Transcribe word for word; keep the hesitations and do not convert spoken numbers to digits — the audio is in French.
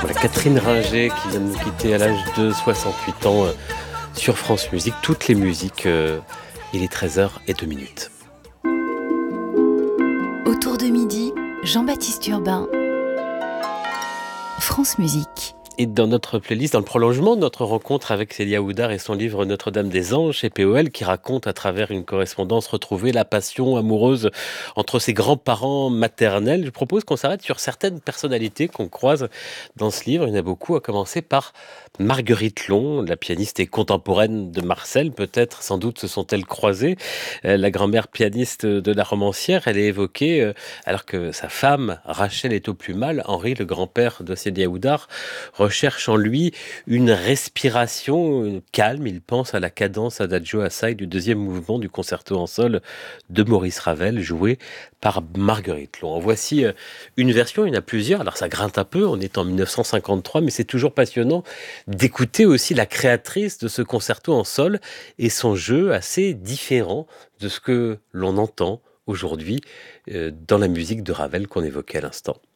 Catherine Ringer qui vient de nous quitter à l'âge de soixante-huit ans euh, sur France Musique. Toutes les musiques, euh, il est treize heures zéro deux minutes. Autour de midi, Jean-Baptiste Urbain, France Musique. Et dans notre playlist, dans le prolongement de notre rencontre avec Célia Oudard et son livre Notre-Dame des Anges chez P O L, qui raconte à travers une correspondance retrouvée la passion amoureuse entre ses grands-parents maternels, je propose qu'on s'arrête sur certaines personnalités qu'on croise dans ce livre. Il y en a beaucoup, à commencer par Marguerite Long, la pianiste et contemporaine de Marcel, peut-être, sans doute se sont-elles croisées. Euh, la grand-mère pianiste de la romancière, elle est évoquée, euh, alors que sa femme, Rachel, est au plus mal. Henri, le grand-père de Célia Oudard, recherche en lui une respiration calme. Il pense à la cadence adagio assai du deuxième mouvement du concerto en sol de Maurice Ravel, joué par Marguerite Long. En voici une version, il y en a plusieurs, alors ça grince un peu, on est en dix-neuf cent cinquante-trois, mais c'est toujours passionnant d'écouter aussi la créatrice de ce concerto en sol et son jeu assez différent de ce que l'on entend aujourd'hui euh, dans la musique de Ravel qu'on évoquait à l'instant.